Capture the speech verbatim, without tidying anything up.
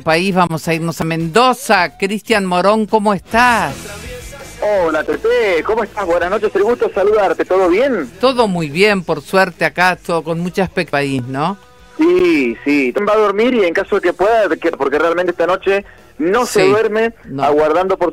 país, vamos a irnos a Mendoza. Cristian Morón, ¿cómo estás? Hola, Tete, ¿cómo estás? Buenas noches, el gusto saludarte, ¿todo bien? Todo muy bien, por suerte, acá todo con mucha expectativa, ¿no? Sí, sí, va a dormir y en caso de que pueda, porque realmente esta noche no Sí, se duerme, no. aguardando por